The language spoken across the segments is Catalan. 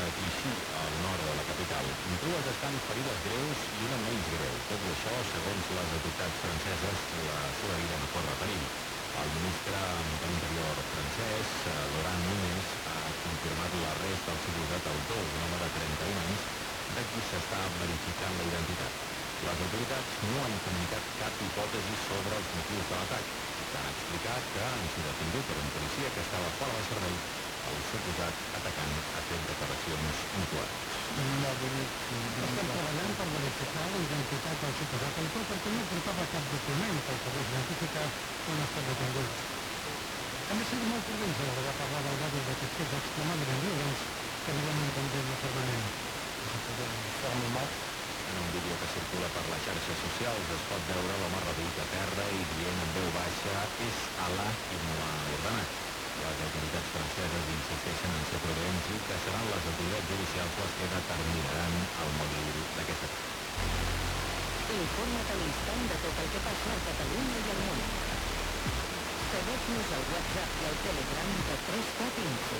Clichy, al nord de la capital. Dues estan ferides greus i una menys greu. Tot i això, segons les autoritats franceses, la seva vida no corre perill. El ministre de l'Interior francès, Laurent Nunez, ha confirmat l'arrest del suposat autor, un home de 31 anys, de qui s'està verificant la identitat. Les autoritats no han comunicat cap hipòtesi sobre els motius de l'atac. Han explicat que han sigut detingut per un policia que estava fora de servei. El suposat atacant ha fet declaracions mutuals. Estem treballant per verificar la identitat del suposat autor perquè no portava cap document que el pogués identificar quan ha estat detingut. Hem de ser molt prudents a l'hora de parlar del ràdio d'aquests fets extremadament violents que evidentment condemna fermament. En un vídeo que circula per les xarxes socials es pot veure l'home reduït a terra i dient en veu baixa «És Allah qui m'ho ha ordenat». Les autoritats franceses insisteixen en ser prudents i que seran les autoritats judicials les que determinaran el mòbil d'aquest atac. Informa't a l'instant de tot el que passa a Catalunya i al món. Segueix-nos al WhatsApp i al Telegram de 3CAT Info.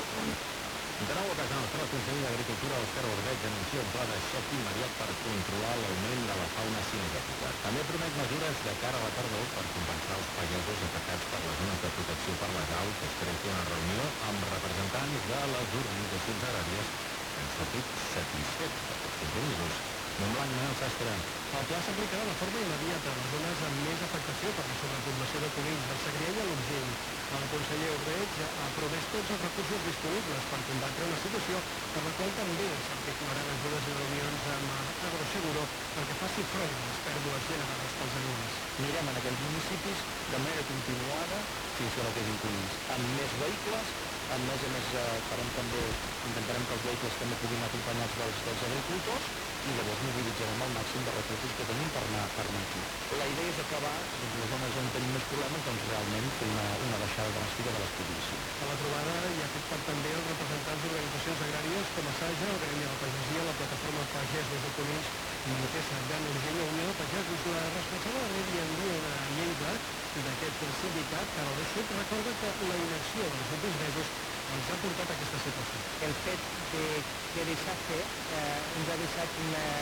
De nou a casa nostra, el conseller d'Agricultura, Òscar Ordeig, anuncia un pla de xoc immediat per controlar l'augment de la fauna cinegètica. També promet mesures de cara a la tardor per compensar els pagesos afectats per les zones de protecció per les aus després d'una reunió amb representants de les organitzacions agràries que han sortit satisfets d'aquests compromisos. Montblanc, Manel Sastre. El pla s'aplicarà de forma immediata a les zones amb més afectació per la sobrepoblació de conills del Segrià i a l'Urgell. El conseller Ordeig ha promès tots els recursos disponibles per combatre una situació per la qual també s'articularan ajudes i reunions amb Agroseguro perquè faci front a les pèrdues generades pels animals. Mirem en aquells municipis de manera continuada fins que no quedin conills, amb més vehicles, a més farem també, intentarem que els vehicles també puguin acompanyats dels agricultors i llavors mobilitzarem el màxim de recursos que tenim per anar aquí. La idea és acabar, en les zones on tenim més problemes, doncs realment fer una baixada dràstica de les poblacions. A la trobada hi ha fet part també els representants d'organitzacions agràries com a Saja, el Gremi de la Pagesia, la Plataforma Pagesos de Conills i Motessa Gran Urgell, la Unió de Pagesos. La responsable de Medi Ambient a Lleida d'aquest sindicat, Carol Eixut, recorda que la inacció dels últims mesos ens ha portat a aquesta situació. El fet de deixar fer ens ha deixat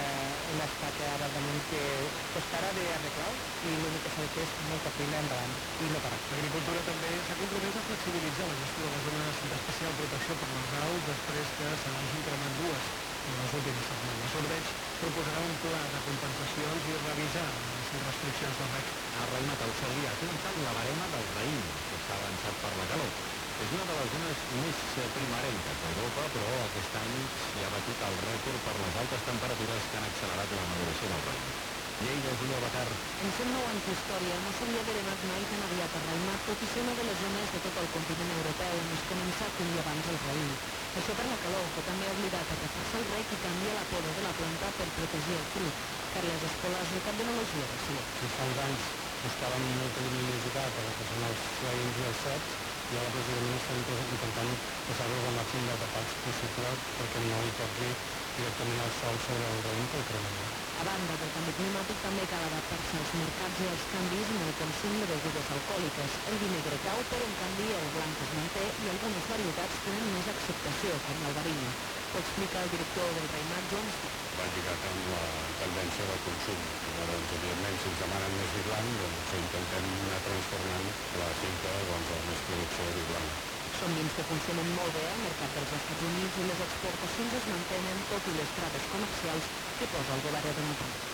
una estaca verdaderament que costarà d'arreglar i l'únic que s'ha de fer és molta feina endavant i no parar. L'agricultura també s'ha compromès a flexibilitzar la gestió de les zones d'especial protecció per les aus després que se n'hagin cremat dues en les últimes setmanes. Ordeig proposarà un pla de compensacions i revisar les restriccions del rec. A Raïmat, el Segrià, ha començat la barema del raïm, que s'ha avançat per la calor. És una de les zones més primerenques d'Europa, però aquest any s'hi ha batut el rècord per les altes temperatures que han accelerat la maduració del raïm. Lleida, Julià Bacar. En 109 anys d'història no s'havia veremat mai tan aviat a Raïmat, tot i ser una de les zones de tot el continent europeu on es comença a collir abans el raïm. Això per la calor, que també ha obligat a reforçar el rec i canvia la poda de la planta per protegir el fruit. Carles Escolàs, el cap d'enologia de Sió. Si fa uns anys buscàvem molta lluminositat per que són els raïms i els ceps, i ara precisament estem intentant posar-los al màxim de tapats possible perquè no hi toqui directament el sol sobre el raïm pel cremament. A banda del canvi climàtic, també cal adaptar-se als mercats i als canvis en el consum de begudes alcohòliques. El vi negre cau, però en canvi el blanc es manté i algunes varietats tenen més acceptació, com l'albarina. Ho explica el director del Raïmat, Joan Estic. Va lligat amb la tendència del consum. Llavors, evidentment, si ens demanen més vi blanc, doncs intentem anar transformant la finca amb més producció de vi blanc. Són vins que funcionen molt bé al mercat dels Estats Units i les exportacions es mantenen tot i les traves comercials que posa el govern de Donald Trump.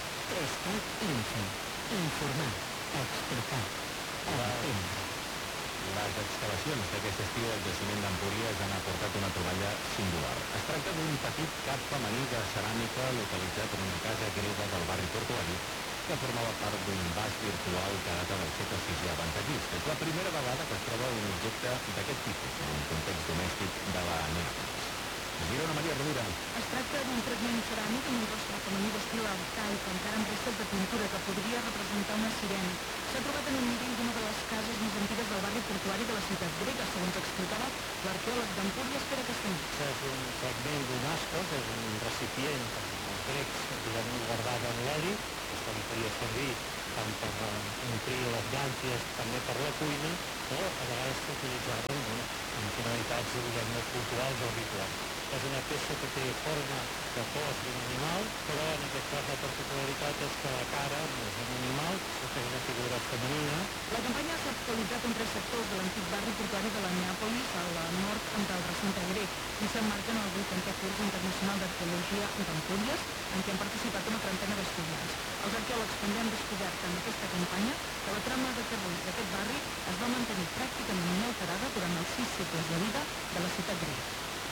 3CAT Info. Informar. Explicar. Entendre. Les excavacions d'aquest estiu al jaciment d'Empúries han aportat una troballa singular. Es tracta d'un petit cap femení de ceràmica localitzat en una casa grega del barri portuari que formava part d'un vas virtual que data del segle VI abans de Crist. És la primera vegada que es troba un objecte d'aquest tipus en un context domèstic de la Neàpolis. Girona, Maria Rovira. Es tracta d'un fragment ceràmic amb un rostre femení d'estil arcaic, encara amb restes de pintura que podria representar una sirena. S'ha trobat en un nivell d'una de les cases més antigues del barri portuari de la ciutat grega, segons explicava l'arqueòleg d'Empúries, Pere Castellí. És un fragment d'un ascos, és un recipient que els grecs guardaven l'oli, que se li feia servir tant per omplir les gàncies, també per la cuina, o a vegades s'utilitzaven en finalitats culturals o rituals. és una peça que té forma de cos d'un animal, però en aquest cas la particularitat és que la cara no és un animal, sinó que és una figura femenina. La campanya s'ha actualitzat en 3 sectors de l'antic barri portuari de la Neàpolis, al nord del recinte grec, i s'emmarca en el 80è curs internacional d'arqueologia d'Empúries, en què han participat una trentena d'estudiants. Els arqueòlegs també han descobert en aquesta campanya que la trama de carrers d'aquest barri es va mantenir pràcticament inalterada durant els 6 segles de vida de la ciutat grega.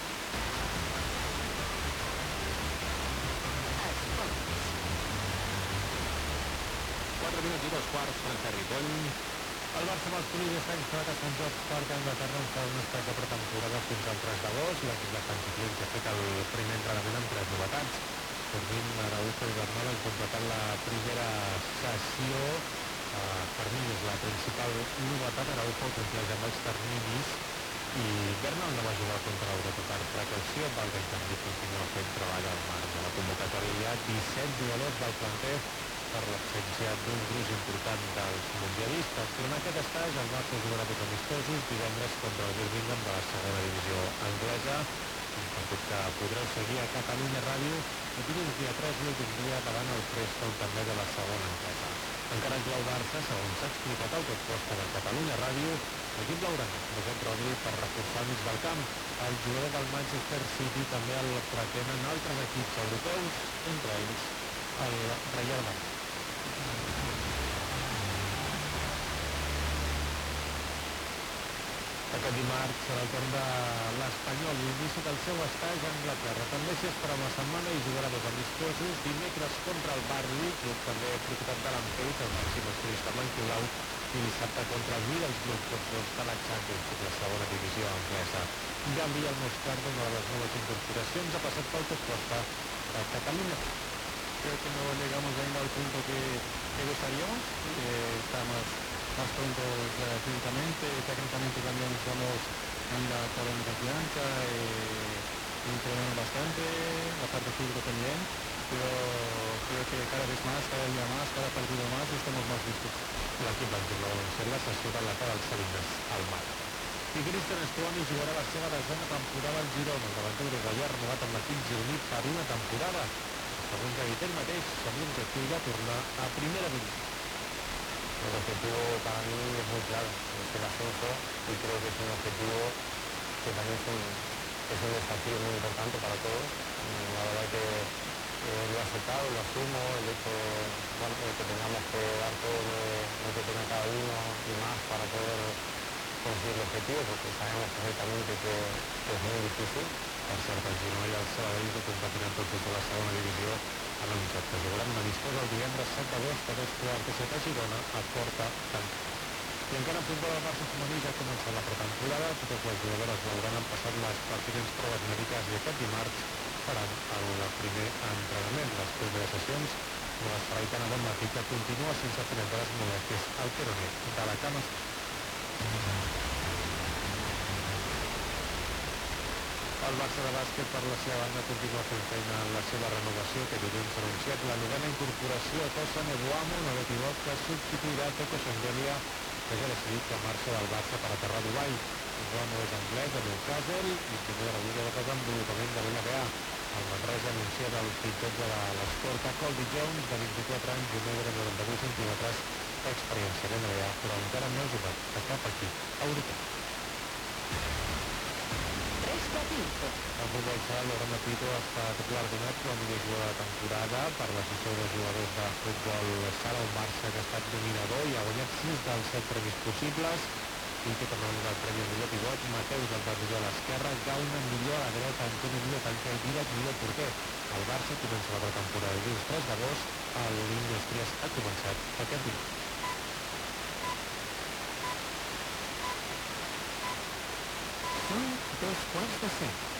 4 minuts i 2 quarts, Francesc Ripoll. El Barça amb els tulidestanys farà a Sant Jordi Park a Anglaterra on farà un estat de pretemporada fins al 3 d'agost. L'equip de Hansi Flick ha fet el primer entrenament amb 3 novetats. Fermín, Araujo i Bernal han completat la primera sessió. Fermín és la principal novetat. Araujo compleix amb els terminis i Bernal no va jugar contra l'Europa per precaució. Valga en canvi continua fent treball al marge de la convocatòria. Hi ha 17 jugadors del planter per l'absència d'un gruix important dels mundialistes. Durant aquest estatge el Barça jugarà dos amistosos divendres contra el Birmingham de la segona divisió anglesa, un partit que podreu seguir a Catalunya Ràdio i dilluns dia 3 l'últim dia davant el Preston també de la segona anglesa. Encara en clau Barça, segons s'ha explicat al Totposta de Catalunya Ràdio, l'equip blaugrana no pot Rodri per reforçar el mig del camp. El jugador del Manchester City també el pretenen altres equips europeus, entre ells el Real Madrid. Aquest dimarts serà el torn de l'Espanyol i l'inici del seu estatge a Anglaterra. També s'hi espera una setmana i jugarà dos amistosos. Dimecres contra el Burnley, club també propietat de l'Anfield, el màxim estilista blanquiblau, i dissabte contra el Middlesbrough, tots dos de la Champions, la segona divisió anglesa. Gabriel Moscardo, una de les noves incorporacions, ha passat pel Totposta de Catalunya. Creo que no llegamos ainda al punto que gustaríamos, que estamos más pronto físicamente, técnicamente también estamos en la cadena de confianza y entrenamos bastante, la parte física también, pero creo que cada vez más, cada día más, cada partido más estamos más listos. L'equip blanquiblau va ser la sessió de l'atac dels Salines al mar. I Cristian Estuani jugarà la seva desena temporada al Girona. El davanter uruguaià ha renovat amb l'equip gironí per una temporada. Segons ha dit ell mateix, amb l'objectiu de tornar a primera divisió. El objetivo para mí es muy claro, es el ascenso y creo que es un objetivo que también es un desafío muy importante para todos. La verdad que lo he aceptado, lo asumo, el hecho de que tengamos que dar todo lo que tenga cada uno y más para poder conseguir el objetivo, porque sabemos perfectamente que es muy difícil. Per cert, el Girona i el Sabadell que competiran tots des de la segona divisió han anunciat que jugaran un amistós el divendres 7 d'agost a 2:15 a Girona a Porta Tanca. I encara en futbol el Barça femení ja ha començat la pretemporada. Totes les jugadores blaugranes han passat les pertinents proves mèdiques i aquest dimarts faran el primer entrenament. Les primeres sessions no les farà Aitana Bonmatí, que continua sense afrontar les molèsties al peroné de la cama. El Barça de bàsquet, per la seva banda, continua fent feina en la seva renovació, que dilluns s'ha anunciat la novena incorporació a Tosa Nebuamo, no pivot, que substituirà Teko Shengelia, que ja ha decidit que marxa del Barça per aterrar a Dubai. Nebuamo és anglès de Newcastle i primer de la lliga de desenvolupament de l'NBA. El Manresa ha anunciat el fitxatge de l'escorta Colby Jones, de 24 anys, 1,98 centímetres, experiència de NBA, però encara no ha jugat a cap equip europeu. El futbol sala, Lorena Pito ha estat guardonat com a millor jugador de temporada per l'associació de jugadors de futbol sala. El Barça, que ha estat dominador i ha guanyat 6 dels 7 premis possibles, i que també ha donat el premi al millor pivot. Mateus, el partidor a l'esquerra, Gauna millor a la dreta, Antoni millor tanca i Didac millor porter. El Barça comença la pretemporada el 3 d'agost. L'Indústries ha començat aquest dia. Són 2:15.